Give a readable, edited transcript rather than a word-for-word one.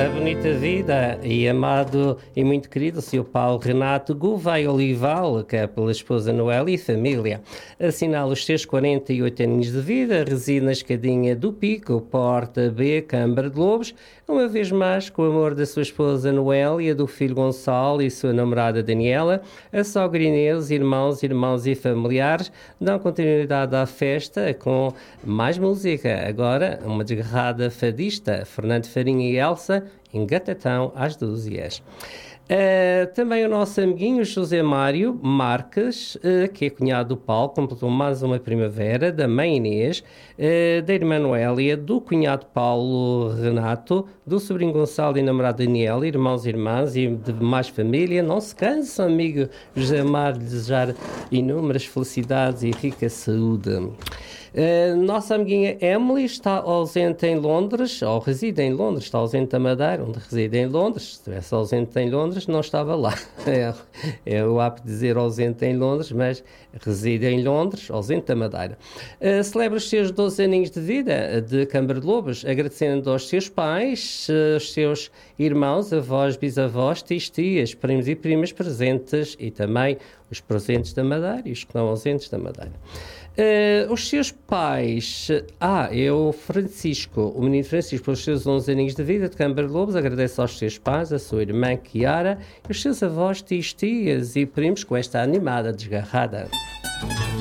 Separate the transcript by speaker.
Speaker 1: a bonita vida e amado e muito querido Sr. Paulo Renato Gouveia Olival, que é pela esposa Noélia e família. Assinala os seus 48 aninhos de vida, reside na escadinha do Pico, Porta B, Câmara de Lobos, uma vez mais com o amor da sua esposa Noélia, do filho Gonçalo e sua namorada Daniela, a sogra Inês, irmãos e familiares, dão continuidade à festa com mais música. Agora, uma desgarrada fadista, Fernando Farinha e Elsa, em Gatatão, às 12h. Também o nosso amiguinho José Mário Marques, que é cunhado do Paulo, completou mais uma primavera, da mãe Inês, da irmã Noélia, do cunhado Paulo Renato, do sobrinho Gonçalo e namorada Daniela, irmãos e irmãs e de mais família. Não se cansa, amigo José Mário, de desejar inúmeras felicidades e rica saúde. Nossa amiguinha Emily está ausente em Londres, ou reside em Londres, está ausente da Madeira, onde reside em Londres. Se estivesse ausente em Londres, não estava lá. É o hábito de dizer ausente em Londres, mas reside em Londres, ausente da Madeira. Celebra os seus 12 aninhos de vida de Câmara de Lobos, agradecendo aos seus pais, aos seus irmãos, avós, bisavós, tias, primos e primas presentes e também os presentes da Madeira e os que não ausentes da Madeira. Os seus pais, o Francisco, o menino Francisco, pelos seus 11 aninhos de vida de Câmara de Lobos, agradece aos seus pais, a sua irmã Chiara, e os seus avós, tias e primos com esta animada desgarrada.